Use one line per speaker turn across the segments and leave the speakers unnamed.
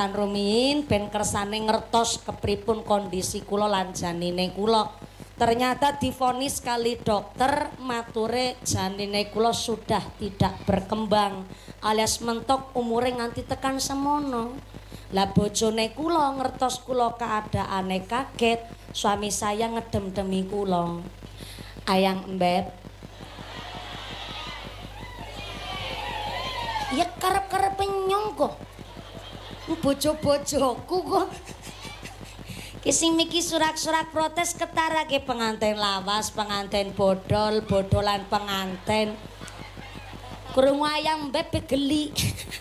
perawatan rumiyin ben kersane ngertos kepripun kondisi kula lan janine kula. Ternyata divonis kali dokter mature janine kula sudah tidak berkembang alias mentok umure nganti tekan semono. Lah bojone kula ngertos kula keadaane kaget, suami saya ngedem-demi kula. Ayang embet. Ya karep-karep nyong kok. Bojo-bojoku kok. Ki sing miki surak-surak protes ketarake pengantin lawas, pengantin bodol, bodolan pengantin. Krungu ayam mbet geli.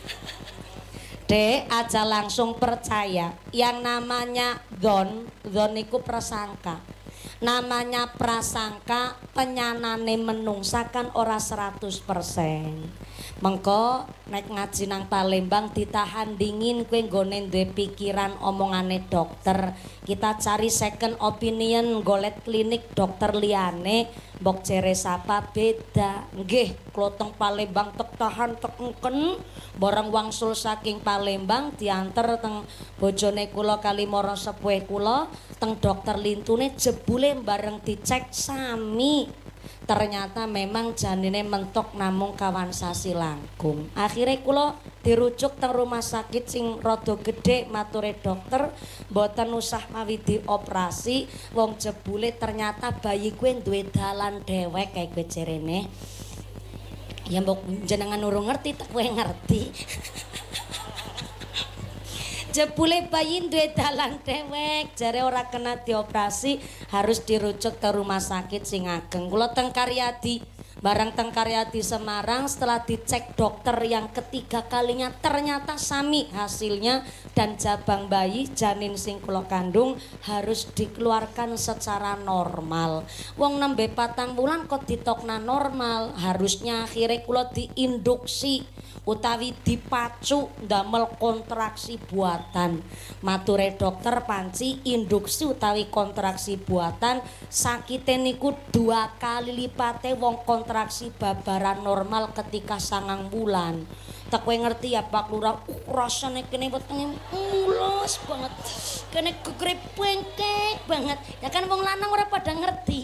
Dek, aja langsung percaya. Yang namanya dzon iku prasangka. Namanya prasangka penyanane menungsakan ora 100%. Mengko nek ngaji nang Palembang ditahan dingin kowe nggone duwe pikiran omongane dokter. Kita cari second opinion, golek klinik dokter liyane, mbok jere sapa beda. Nggih, kloteng Palembang tek tahan tek engken, bareng wangsul saking Palembang dianter teng bojone kula kali mara sepuhe kula teng dokter lintune jebule bareng dicek sami. Ternyata memang janine mentok namung kawan sasi langkung. Akhirnya kula dirujuk teng rumah sakit sing rada gedhe mature dokter mboten usah mawi dioperasi wong jebule ternyata bayi kuwi duwe dalan dhewek kae kowe jerene. Ya mbok jenengan urung ngerti tak kowe ngerti. Jebule bayi duwe dalan dhewek, jare ora kena dioperasi, harus dirujuk ke rumah sakit sing ageng. Kula teng Karyadi, bareng teng Karyadi Semarang setelah dicek dokter yang ketiga kalinya ternyata sami hasilnya dan jabang bayi janin sing kula kandung harus dikeluarkan secara normal. Wong nembe 4 bulan kok ditokna normal, harusnya akhirnya kula diinduksi utawi dipacu ndamel kontraksi buatan. Mature dokter panci induksi utawi kontraksi buatan sakite niku 2 kali lipate wong kontraksi babaran normal ketika 9 bulan. Tak kowe ngerti ya Pak Lurah, rasane kene wetenge mulus banget. Kene gegere bengkek banget. Ya kan wong lanang ora pada ngerti.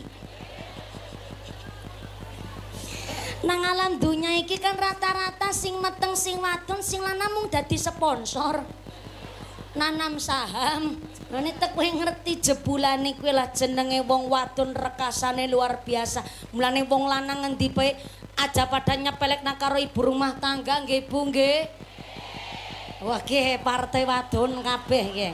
Nang alam dunya iki kan rata-rata sing meteng sing wadon sing lanang mung dadi sponsor. Nanam saham. Lha nek kowe ngerti jebulane kuwi lah jenenge wong wadon rekasane luar biasa. Mulane wong lanang ngendi bae aja pada nyepelekna karo ibu rumah tangga nggih Bu nggih. Wah nggih partai wadon kabeh nggih.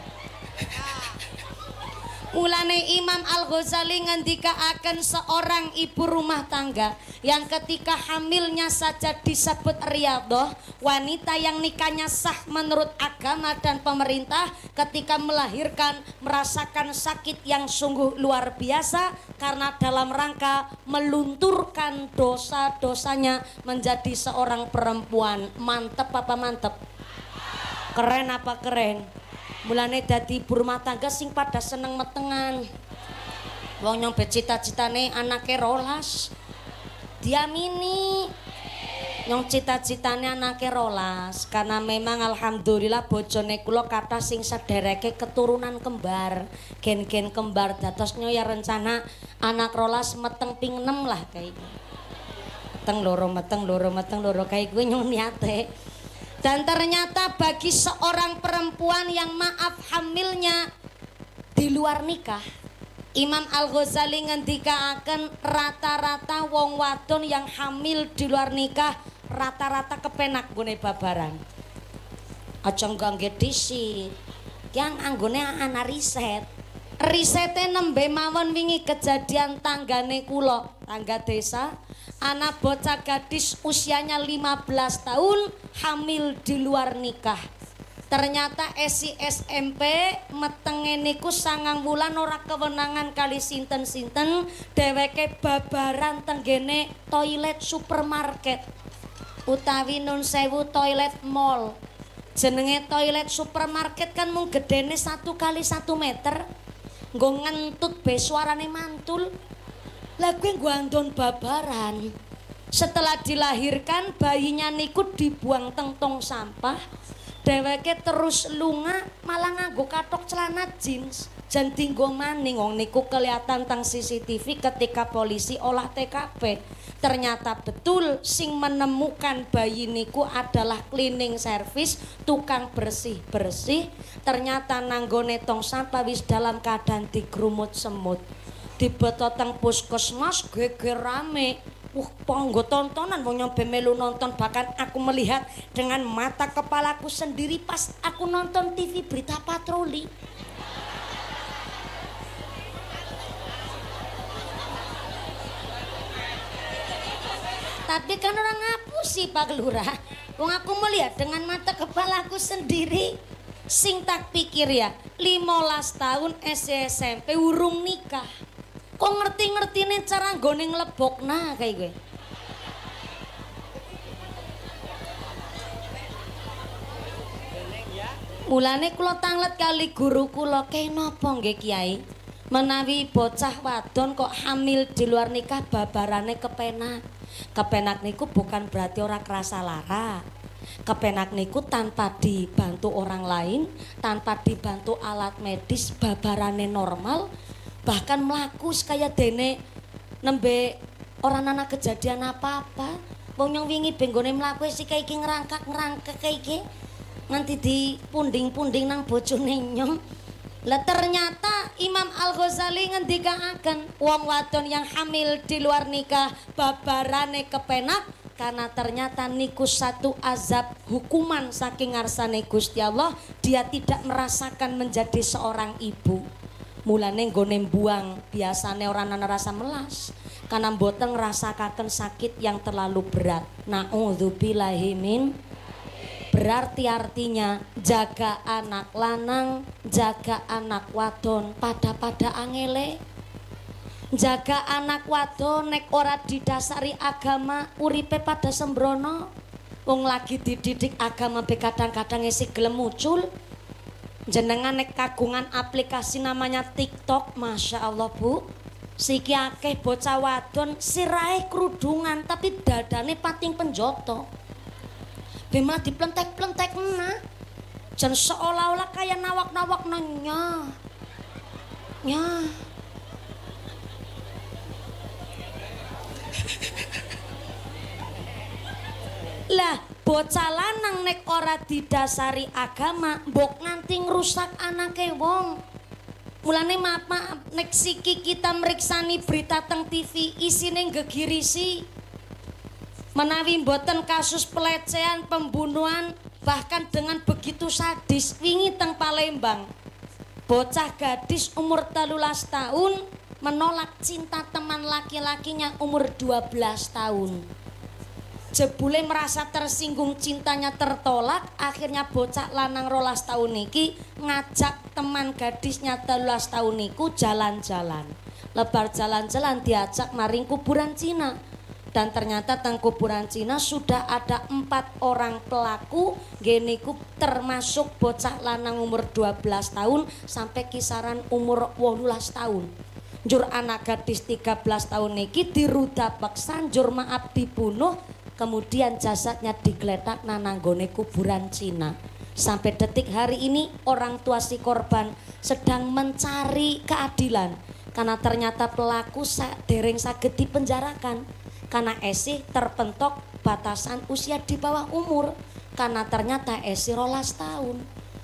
Mulane Imam Al-Ghazali ngendikaaken seorang ibu rumah tangga yang ketika hamilnya saja disebut riyadhah, wanita yang nikahnya sah menurut agama dan pemerintah ketika melahirkan merasakan sakit yang sungguh luar biasa karena dalam rangka melunturkan dosa-dosanya menjadi seorang perempuan. Mantep apa mantep? Keren apa keren? Mulane dadi ibu rumah tangga sing pada seneng metengan. Wong nyombe cita-citane anake 12. Diamini. Nyong cita-citane anake 12 karena memang alhamdulillah bojone kula kathah sing sedereke keturunan kembar. Gen-gen kembar dados ya rencana anak 12 meteng ping 6 lah kayak gitu. Meteng loro kayak gue nyong niate. Dan ternyata bagi seorang perempuan yang maaf hamilnya di luar nikah, Imam Al-Ghazali ngendikaaken rata-rata wong wadon yang hamil di luar nikah rata-rata kepenak gone babaran. Aja nggangge disit. Yang anggone ana riset. Risete nembe mawon wingi kejadian tanggane kula, tangga desa, anak bocah gadis usianya 15 tahun hamil di luar nikah. Ternyata esi SMP metenge niku 9 bulan ora kewenangan kali sinten-sinten, dheweke babaran tenggene toilet supermarket utawi nun sewu toilet mall. Jenenge toilet supermarket kan mung gedene 1 kali 1 meter. Nggo ngentut be suarane mantul. Lah kuwi ngandon babaran. Setelah dilahirkan bayinya niku dibuang teng tong sampah. Dheweke terus lunga malah nganggo kathok celana jeans. Jan dinggo maning wong niku kelihatan teng CCTV ketika polisi olah TKP. Ternyata betul sing menemukan bayi niku adalah cleaning service, tukang bersih-bersih. Ternyata nanggone tong sampah wis dalam keadaan digrumut semut. Dibeto teng puskesmas geger rame. Panggo tontonan wong nyampe melu nonton, bahkan aku melihat dengan mata kepalaku sendiri pas aku nonton TV berita patroli. Tapi kan orang ngapusi Pak Lurah. Wong aku melihat dengan mata kepalaku sendiri. Sing tak pikir ya, 15 tahun SMP urung nikah. Kok ngerti-ngertine cara nggone nglebokna kayak gue. Mulane kula tanglet kali guru kula, kenapa nggih Kiai? Menawi bocah wadon kok hamil di luar nikah babarane kepenak. Kepenak niku bukan berarti ora kerasa lara. Kepenak niku tanpa dibantu orang lain, tanpa dibantu alat medis, babarane normal. Bahkan melaku kayak dene nembe orang anak kejadian apa-apa. Wong nyong wingi benggone mlaku sih kayak iki ngerangkak kayak iki. Nanti di punding-punding nang bojone nyong. Lah ternyata Imam Al-Ghazali ngendikaaken wong wadon yang hamil di luar nikah babarane kepenak karena ternyata niku satu azab hukuman saking ngarsane Gusti Allah, dia tidak merasakan menjadi seorang ibu. Mulane nggone buang biasane orang ana rasa melas karena mboten ngrasakaken sakit yang terlalu berat. Nauzubillahi min. Berarti artinya jaga anak lanang, jaga anak wadon pada angele. Jaga anak wadon nek ora didasari agama uripe pada sembrono. Wong lagi dididik agama be kadang-kadang isi gelem muncul. Jenengan nek kagungan aplikasi namanya TikTok, Masya Allah Bu. Siki akeh bocah wadon sirahe kerudungan tapi dadane pating penjoto. Bema diplentek-plentek nah. Jan seolah-olah kayak nawak-nawak nanya. Nya. Lah bocah lanang nek ora didasari agama mbok nganti ngrusak anake wong. Mulane maaf nek siki kita meriksani berita teng TV isine gegirisi. Menawi mboten kasus pelecehan, pembunuhan bahkan dengan begitu sadis. Wingi teng Palembang bocah gadis umur 13 tahun menolak cinta teman laki-lakinya umur 12 tahun. Jebule merasa tersinggung, cintanya tertolak, akhirnya bocah lanang 12 tahun niki ngajak teman gadisnya 13 tahun niku jalan-jalan. Lebar jalan-jalan diajak maring kuburan Cina. Dan ternyata teng kuburan Cina sudah ada 4 orang pelaku, geniku termasuk bocah lanang umur 12 tahun sampai kisaran umur 18 tahun. Jur anak gadis 13 tahun niki dirudapek sanjur maaf dibunuh. Kemudian jasadnya digeletak nananggone kuburan Cina. Sampai detik hari ini orang tua si korban sedang mencari keadilan karena ternyata pelaku dereng saged dipenjarakan karena esih terpentok batasan usia di bawah umur, karena ternyata esih 12 tahun.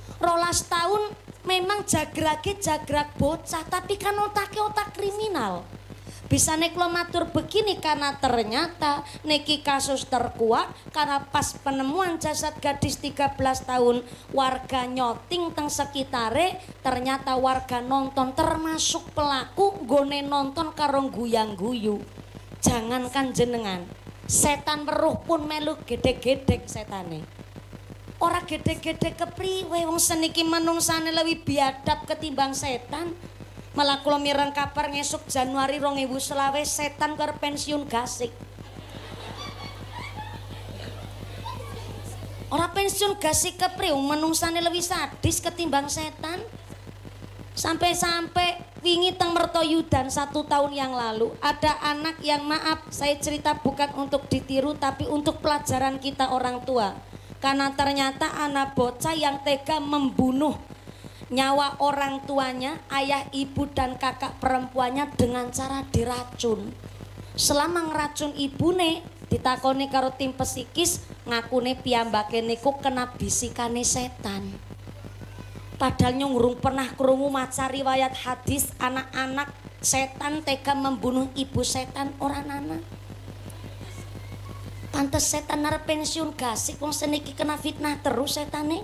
12 tahun memang jagrag bocah tapi kan otaknya otak kriminal. Bisa nek lo matur begini karena ternyata neki kasus terkuak karena pas penemuan jasad gadis 13 tahun warga nyoting teng sekitare, ternyata warga nonton termasuk pelaku gone nonton karo guyang-guyu. Jangankan jenengan, setan weruh pun melu gedhe-gedhek setane. Ora gedhe-gedhek kepriwe wong seniki menungsane lebih biadab ketimbang setan. Malah kula mireng kabar ngesuk Januari 2020 setan keur pensiun gasik. Ora pensiun gasik kepriwe menungsane lebih sadis ketimbang setan. Sampai wingi teng Mertoyudan 1 tahun yang lalu ada anak yang, maaf saya cerita bukan untuk ditiru tapi untuk pelajaran kita orang tua. karena ternyata anak bocah yang tega membunuh nyawa orang tuanya, ayah, ibu, dan kakak perempuannya dengan cara diracun. Selama ngeracun ibune, ditakoni karo tim psikis, ngakune piyambake niku kena bisikane setan. Padahal nyurung pernah krungu maca riwayat hadis anak-anak setan tega membunuh ibu setan orang anak. Pantes setan arep pensiun gasik wong seniki kena fitnah terus setane.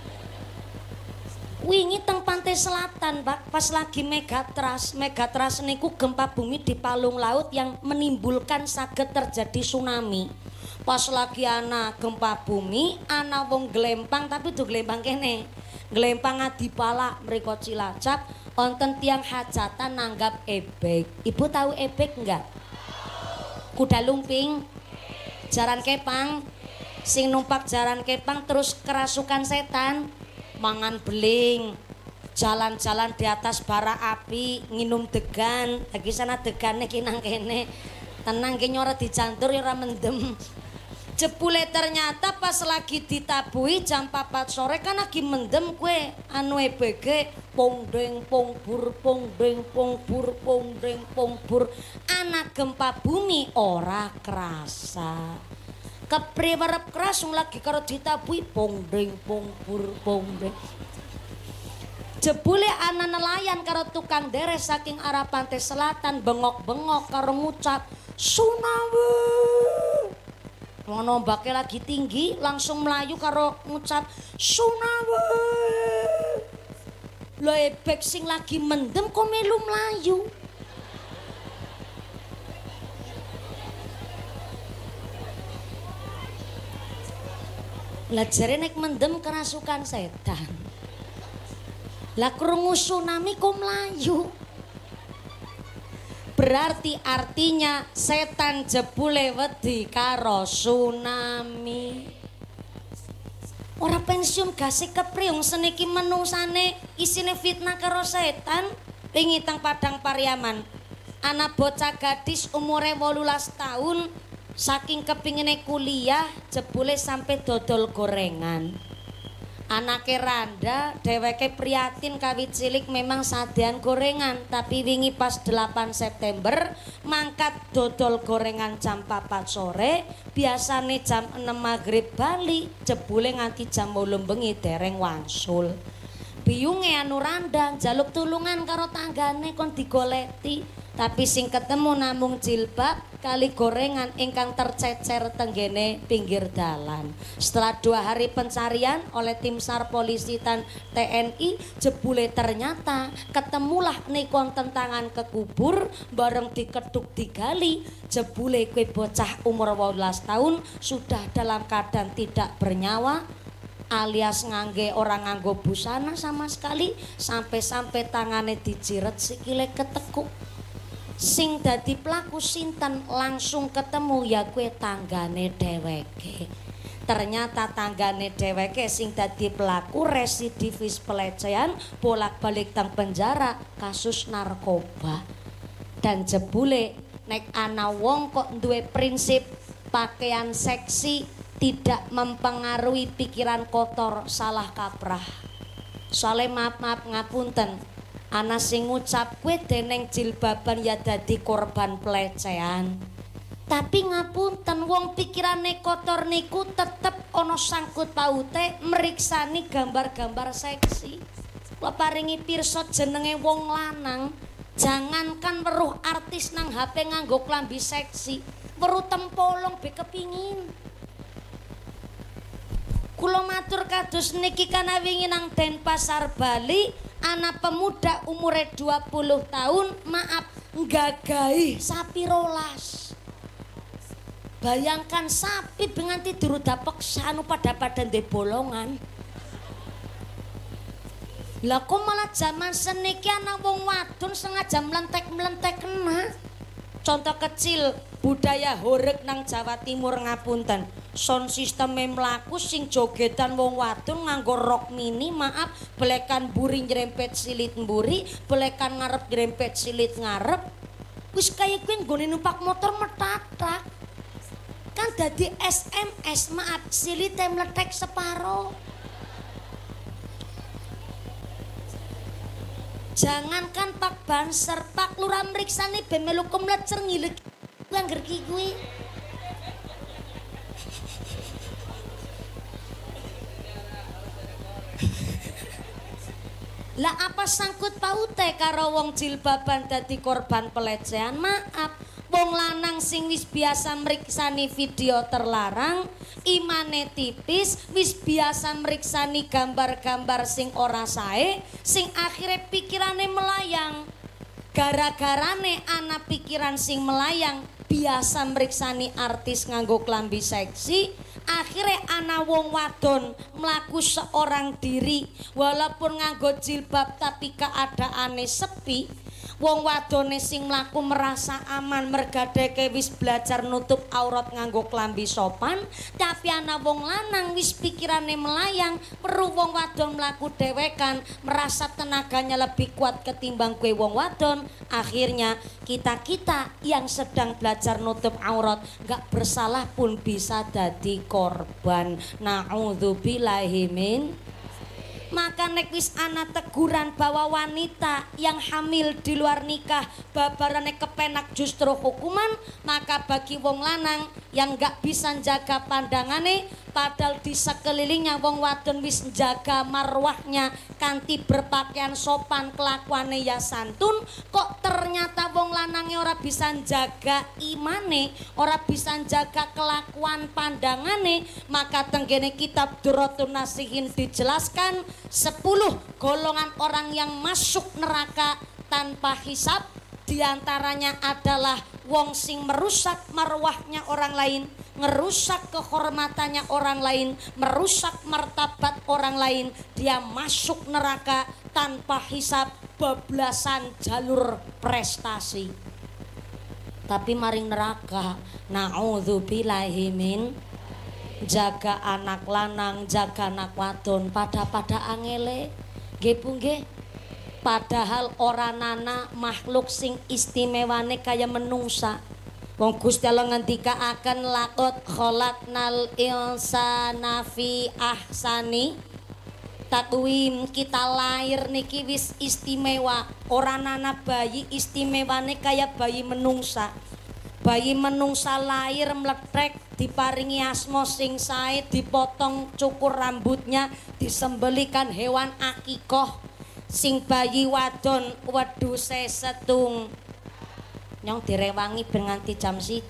Wingi teng pantai selatan, Pak, pas lagi megatras niku gempa bumi di palung laut yang menimbulkan saged terjadi tsunami. Pas lagi ana gempa bumi, ana wong glempang tapi tuh glempang kene. Glempang Adipala mriko Cilacap, wonten tiang hajatan nanggap ebek. Ibu tahu ebek enggak? Kuda lumping, jaran kepang, sing numpak jaran kepang terus kerasukan setan. Mangan beling, jalan-jalan di atas bara api, nginum degan, lagi sana degane kinang kene, tenang ki nyora dijantur ora mendem. Jebule ternyata pas lagi ditabui jam 4 sore kan lagi mendem kue anu ebege pongdeng pongbur pongdeng pongbur pongdeng pongbur, anak gempa bumi ora kerasa. Kepriwerep keras lagi karo ditabui pongdeng pongbur pongdeng. Jebule ana nelayan karo tukang deres saking arah pantai selatan bengok-bengok karo ngucap tsunami. Ngono ombake lagi tinggi langsung melayu karo ngucap tsunami. Lho ebek sing lagi mendem kok melu melayu. Lah jare nek mendem kerasukan setan. Lah krungu tsunami kok mlayu. Berarti artinya setan jebule wedi karo tsunami. Ora pensiun gasik kepriung seniki menungsane isine fitnah karo setan. Wingi teng Padang Pariaman. Anak bocah gadis umure 18 tahun saking kepingine kuliah jebule sampai dodol gorengan. Anake randa dheweke prihatin kawit cilik memang sadean gorengan, tapi wingi pas 8 September mangkat dodol gorengan jam 4 sore, biasane jam 6 maghrib bali, jebule nganti jam 8 bengi dereng wangsul. Biyunge anu randa njaluk tulungan karo tanggane kon digoleti, tapi sing ketemu namung jilbab kali gorengan ingkang tercecer tenggene pinggir dalan. Setelah 2 hari pencarian oleh tim SAR polisi dan TNI, jebule ternyata ketemulah nikon tentangan kekubur bareng dikeduk digali. Jebule kue bocah umur 18 tahun sudah dalam keadaan tidak bernyawa, alias ngangge orang nganggo busana sama sekali, sampai-sampai tangane dijiret sikile ketekuk. Sing dadi pelaku sinten langsung ketemu ya kue tanggane dheweke. Ternyata tanggane dheweke sing dadi pelaku residivis pelecehan bolak-balik teng penjara kasus narkoba. Dan jebule nek ana wong kok duwe prinsip pakaian seksi tidak mempengaruhi pikiran kotor, salah kaprah. Soale maaf ngapunten, ana sing ngucap kuwi deneng jilbaban ya dadi korban pelecehan. Tapi ngapunten wong pikirane kotor niku tetep ana sangkut paute meriksani gambar-gambar seksi. Kula paringi pirsa jenenge wong lanang, jangankan weruh artis nang HP nganggo klambi seksi, weruh tempolong be kepingin. Kula matur kados niki kana wingi nang Denpasar Bali, anak pemuda umure 20 tahun maaf nggagahi sapi rolas. Bayangkan sapi nganti dirudapek sanu pada ndek bolongan. Lah kok malah zaman seniki ana wong wadon sengaja mlentek-mlentek kena. Contoh kecil budaya horeg nang Jawa Timur ngapunten. Sound system mlaku sing jogedan wong wadon nganggo rok mini, maaf belekan buri nyrempet silit mburi, belekan ngarep nyrempet silit ngarep. Wis kaya kuwi nggone numpak motor metatak. Kan dadi SMS, maaf silite meletek separo. Jangankan Pak Banser, Pak Lurah mriksani ben melu kemlecer ngilik angger ki kuwi. Lah apa sangkut paute karo wong jilbaban dadi korban pelecehan? Maaf, wong lanang sing wis biasa mriksani video terlarang, imane tipis, wis biasa mriksani gambar-gambar sing ora sae, sing akhire pikirane melayang. Gara-garane ana pikiran sing melayang, biasa mriksani artis nganggo klambi seksi, akhirnya ana wong wadon mlaku seorang diri walaupun nganggo jilbab tapi keadaane sepi. Wong wadone sing mlaku merasa aman mergadeke wis belajar nutup aurat nganggo klambi sopan, tapi ana wong lanang wis pikirane melayang, perlu wong wadon mlaku dewekan, merasa tenaganya lebih kuat ketimbang kue wong wadon. Akhirnya kita-kita yang sedang belajar nutup aurat gak bersalah pun bisa jadi korban. Na'udzubillahi min. Maka nek wis ana teguran bahwa wanita yang hamil di luar nikah babarane kepenak justru hukuman, maka bagi wong lanang yang gak bisa jaga pandangane padahal di sekelilingnya wong wadon wis jaga marwahnya kanthi berpakaian sopan, kelakuane ya santun, kok ternyata wong lanangnya ora bisa jaga imane, ora bisa jaga kelakuan pandangane, maka tenggene kitab Durratun Nasihin dijelaskan 10 golongan orang yang masuk neraka tanpa hisab. Diantaranya adalah wong sing merusak marwahnya orang lain, ngerusak kehormatannya orang lain, merusak martabat orang lain. Dia masuk neraka tanpa hisab, bablasan jalur prestasi. Tapi maring neraka, na'udzubillahi min. Jaga anak lanang, jaga anak wadon pada angele. Nggih Bu nggih. Padahal ora nana makhluk sing istimewane kaya menungsa. Wong Gusti Allah ngendikaaken laqad khalaqnal insana fi ahsani takwim. Kita lahir niki wis istimewa. Ora nana bayi istimewane kaya bayi menungsa. Bayi menungsa lahir meletrek, diparingi asma sing sae, dipotong cukur rambutnya, disembelikan hewan akikoh. Sing bayi wadon wedhuse setung nyong direwangi ben nganti jam 1.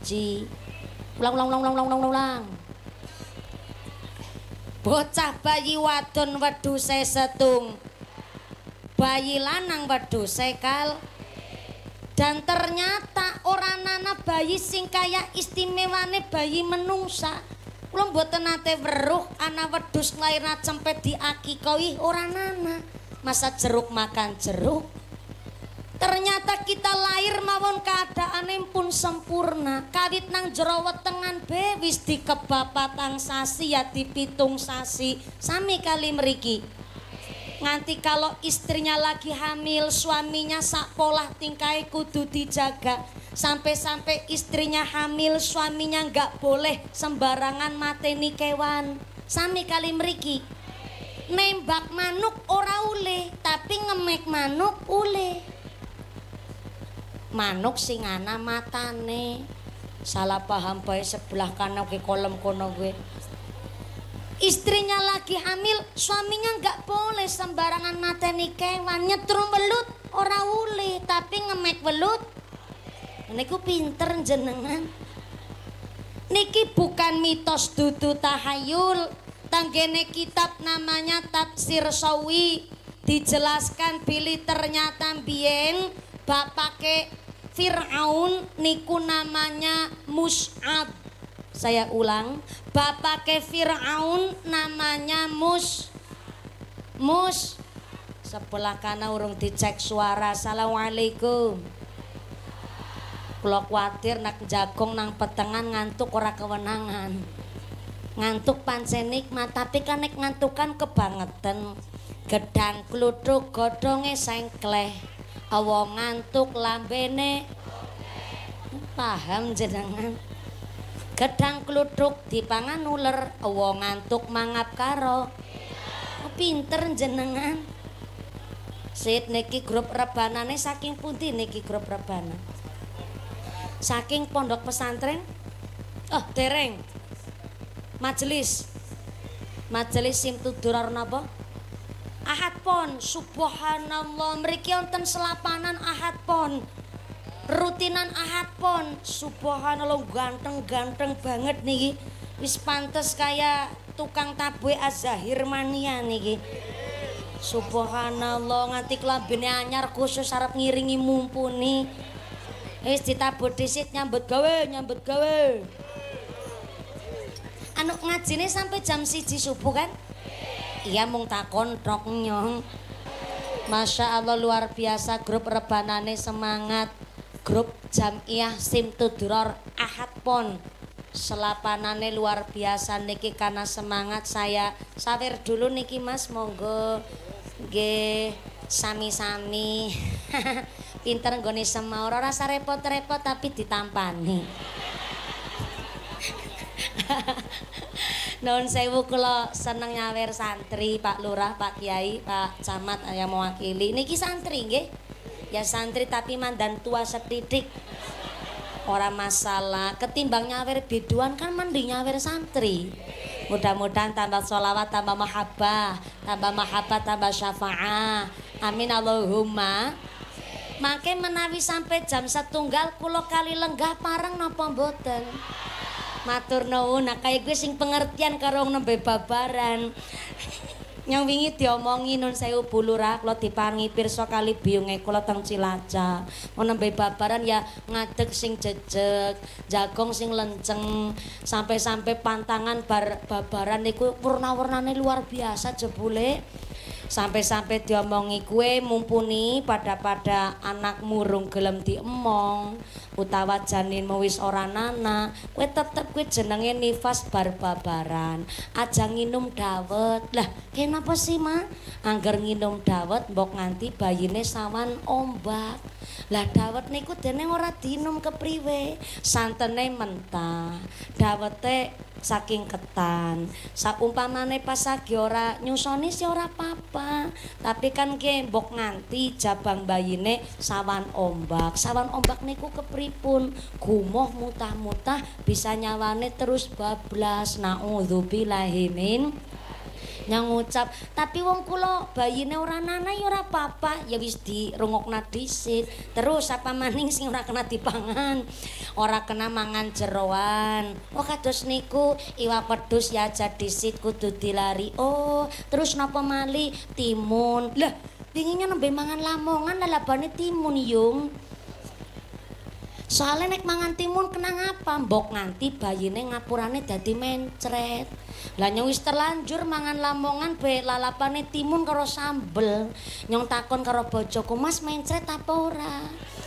Ulang. Bocah bayi wadon wedhuse setung, bayi lanang wedhuse kal. Dan ternyata orang nana bayi sing kaya istimewane bayi menungsa. Kula mboten nate weruh ana wedhus nglairna cempet diakikahi ora nana. Masa jeruk makan jeruk. Ternyata kita lahir mawon keadaane pun sempurna. Kawit nang jero wetengan be wis dikebab 4 sasi ya dipitung sasi. Sami kali mriki. Nganti kalau istrinya lagi hamil, suaminya sak polah tingkai kudu dijaga. Sampai-sampai istrinya hamil, suaminya nggak boleh sembarangan mateni kewan. Sami kali mriki. Nembak manuk ora ule, tapi ngemek manuk ule. Manuk sing ana matane. Salah paham bae sebelah kanan ke kolom kono gue. Istrinya lagi hamil, suaminya nggak boleh sembarangan mateni kewan. Nyetrum welut ora ule, tapi ngemek welut. Niku pinter jenengan. Niki bukan mitos dudu tahayul. Tanggene kitab namanya Tafsir Sawi dijelaskan bilih ternyata biyen bapake Fir'aun niku namanya Mus'ab. Saya ulang, bapake Fir'aun namanya Mus. Sebelah kana urung dicek suara. Assalamualaikum. Kula kuatir nak jagong nang petengan ngantuk ora kewenangan. Ngantuk pancen nikmat, tapi kan nek ngantukan kebangetan. Gedang kluthuk godhonge sengkleh. Awa ngantuk lambene. Paham jenengan? Gedang kluduk dipangan uler, wong ngantuk mangap karo. Pinter jenengan. Sit niki grup rebanane saking pundi niki grup rebana? Saking pondok pesantren? Oh, dereng. Majelis. Majelis Simtudur napa? Ahad pon. Subhanallah, mriki wonten selapanan ahad pon. Rutinan ahad pon. Subhanallah, ganteng-ganteng banget niki. Wis pantes kaya tukang tabuh Az-Zahir mania niki. Subhanallah, nganti klambine anyar khusus arep ngiringi mumpuni. Wis ditabuh dhisit nyambut gawe, nyambut gawe. Anu ngajine sampai jam 1 subuh kan? Iya mung takon tok nyong. Masya Allah luar biasa grup rebanane semangat. Grup Jamiah Simtuduror Ahad Pon. Selapanane luar biasa niki karena semangat saya sawer dulu niki Mas monggo nggih sami-sami pinter nggone semaur ora rasa repot-repot tapi ditampani. Nuwun sewu kula seneng nyawer santri Pak Lurah, Pak Kiai, Pak Camat yang mewakili. Niki santri nggih. Ya santri tapi mandan tua setitik. Ora masalah, ketimbang nyawer biduan kan mending nyawer santri. Mudah-mudahan tambah sholawat, tambah mahabbah, tambah syafa'ah. Amin Allahumma. Make menawi sampai jam 1 kula kali lenggah pareng napa mboten? Matur nuwun, nah kaya gue sing pengertian karo nembe babaran. Yang wingi diomongi nun sewu Bu Lurah kula dipangi pirsa kali biyunge kula teng Cilacap. Nembe babaran ya ngadeg sing jejeg, jagong sing lenceng, sampai-sampai pantangan babaran niku warna-warnane luar biasa jebule. Sampai-sampai diomongi kue mumpuni pada anak murung gelem diemong utawa janinmu wis ora nana kue tetep kue jenenge nifas babaran aja nginum dawet. Lah kenapa sih mah angger nginum dawet mbok nganti bayine sawan ombak. Lah dawet niku dene ora dinum kepriwe, santene mentah, dawete saking ketan. Saumpamane pas lagi ora nyusoni sih ora apa-apa. Tapi kan ki mbok nganti jabang bayine sawan ombak. Sawan ombak niku kepripun? Gumoh mutah-mutah bisa nyawane terus bablas. Naudzubillahi min yang ngucap, tapi wong kula bayine ora nana ya ora apa-apa, ya wis dirungokna dhisit. Terus apa maning sing ora kena dipangan, ora kena mangan jeroan. Oh kados niku iwak pedus ya aja dhisit kudu dilari. Oh terus napa mali timun. Lah dinginnya nembe mangan lamongan lalabane timun yung. Soalnya nek mangan timun kena ngapa? Mbok nganti bayine ngapurane dadi mencret. Lah nyong wis terlanjur mangan lamongan be lalapane timun karo sambel. Nyong takon karo bojoku, "Mas mencret apa ora?"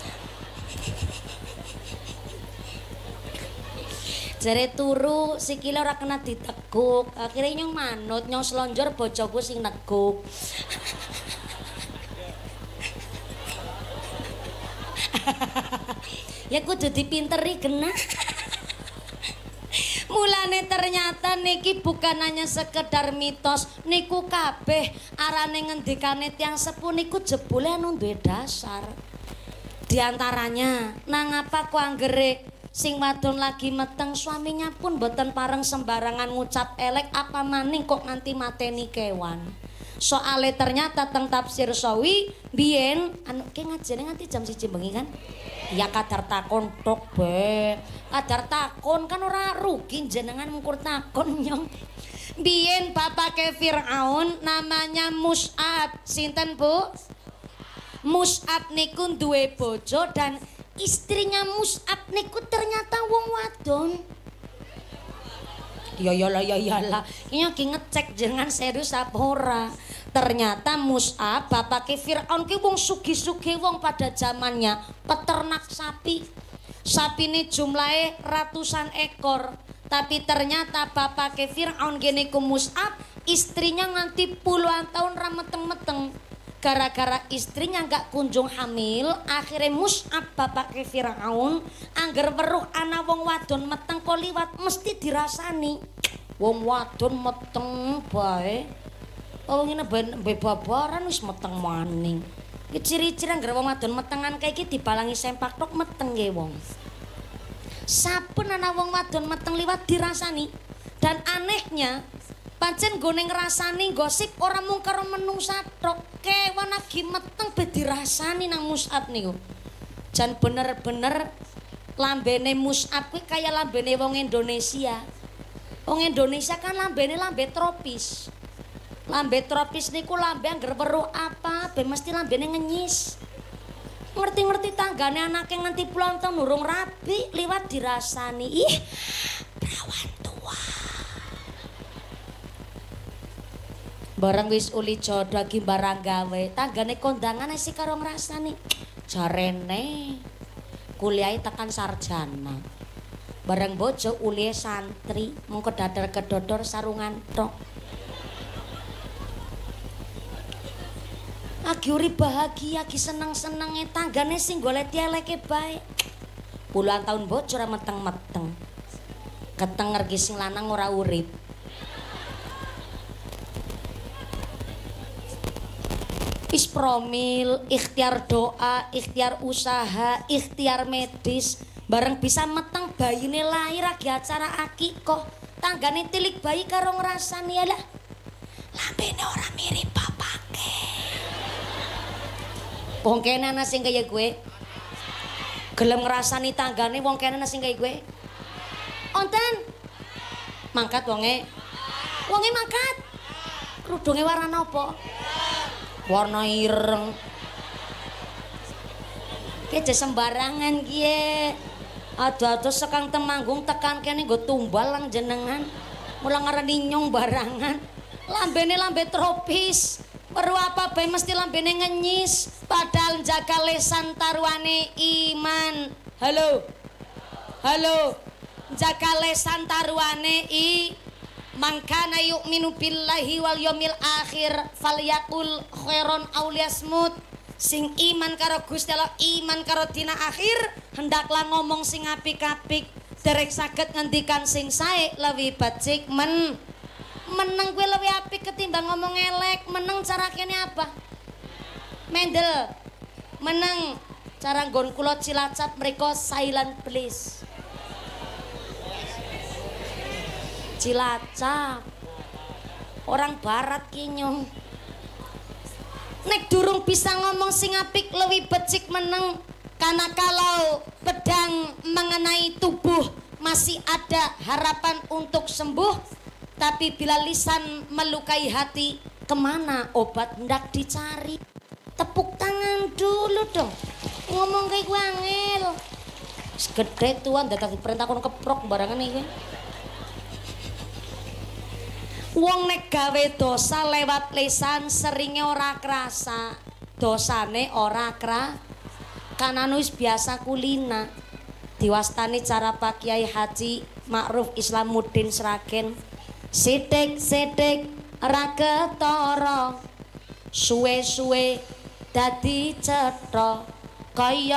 Jare turu sikile ora kena diteguk. Akhire nyong manut, nyong slonjor bojoku sing neguk. Ya kudu dipinteri genah. Mulane ternyata niki bukan hanya sekedar mitos, niku kabeh arane ngendikane tiyang sepuh niku jebule anu duwe dasar. Di antaranya, nang apa ku anggere sing wadon lagi meteng suaminya pun boten pareng sembarangan ngucap elek apa maning kok nganti mateni kewan. Soale ternyata teng tafsir sawi biyen anu ki ngajene nganti jam 1 bengi kan? Ya kadar takon tok be. Kadar takon kan ora rugi jenengan mungkur takon nyong. Biyen bapake Firaun namanya Mus'ab. Sinten Bu? Mus'ab niku duwe bojo dan istrinya Mus'ab niku ternyata wong wadon. Ya iyalah. Ini lagi ngecek jenengan serius apa ora. Ternyata Mus'ab bapake Firaun ki wong sugih-sugih wong pada zamannya peternak sapi. Sapine jumlahe ratusan ekor. Tapi ternyata bapake Firaun gene ku Mus'ab istrinya nganti puluhan tahun ra meteng-meteng. gara-gara istrinya nggak kunjung hamil, akhirnya Mus'ab bapake Firaun angger weruh ana wong wadon meteng kok liwat mesti dirasani. Wong wadon meteng bae. Oh ngene babaran wis meteng maning. Iki ciri-ciri angger wong wadon metengan kae iki dibalangi sempak tok meteng nggih wong. Saben ana wong wadon meteng liwat dirasani. Dan anehnya pancen gone ngrasani gosip ora mung karo menungsa tok, kewan lagi meteng be dirasani nang Mus'ab niku. Jan bener-bener lambene Mus'ab kuwi kaya lambene wong Indonesia. Wong Indonesia kan lambene lambe tropis. Lambe tropis niku lambe angger weruh apa be mesti lambene ngenyis. Ngerti-ngerti tanggane anake nganti pulang tahun urung rabi liwat dirasani. Ih, perawan tua. Bareng wis uli jodoh lagi barang gawe, tanggane kondangan sih karo ngrasani. Jarene kuliahe tekan sarjana. Bareng bojo uli santri, mung kedadar-kedodor sarungan tok. Agi urip bahagia, agi seneng-senenge tanggane sing golek eleke bae. Puluhan tahun bojo ora meteng-meteng. Ketenger ki sing lanang ora urip. Wis promil, ikhtiar doa, ikhtiar usaha, ikhtiar medis, bareng bisa meteng bayine lahir lagi acara akikoh. Tanggane tilik bayi karo ngrasani lah. Lambene ora mirip bapake. Wong kene ana sing kaya gue. Gelem ngrasani tanggane wong kene ana sing kaya gue. Onten. Mangkat wonge. Wonge mangkat. Kerudunge warna apa? Warna ireng. Ki sembarangan kiye. Ado-ado sekang temanggung tekan kene nggo tumbal lang jenengan. Mulang ngarani nyong barangan. Lambene lambe tropis. Perlu apa bae mesti lambene ngenyis. Padahal jaga lesan taruhane iman. Halo. Halo. Jaga lesan taruhane Mangkana yu'minu billahi wal yawmil akhir falyakul khairon aw liyasmut. Sing iman karo Gusti Allah, iman karo dina akhir, hendaklah ngomong sing apik-apik. Derek saged ngendikan sing sae lebih becik meneng kuwi lebih apik ketimbang ngomong elek. Meneng cara kene apa? Mendel. Meneng cara nggon kula Cilacap mriko silent please. Cilacap orang barat kinyong nek durung bisa ngomong sing apik lebih becik meneng. Karena kalau pedang mengenai tubuh masih ada harapan untuk sembuh, tapi bila lisan melukai hati kemana obat hendak dicari. Tepuk tangan dulu dong, ngomong kayak gue angel segede tuan datang perintah kon keprok barangan iki. Wong nek gawe dosa lewat lisan seringe ora krasa, dosane ora kanan wis biasa kulina. Diwastani cara Pak Kiai Haji Ma'ruf Islamuddin Sragen. Sithik-sithik ra ketara, suwe-suwe dadi cetha kaya